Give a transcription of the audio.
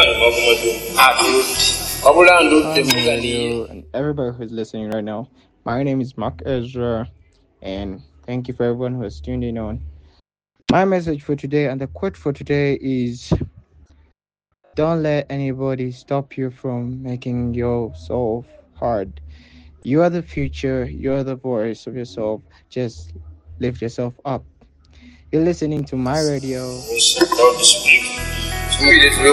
Hi, my radio, and everybody who's listening right now. My name is Mark Ezra, and thank you for everyone who has tuned in on. My message for today and the quote for today is: don't let anybody stop you from making yourself hard. You are the future, you are the voice of yourself. Just lift yourself up. You're listening to my radio.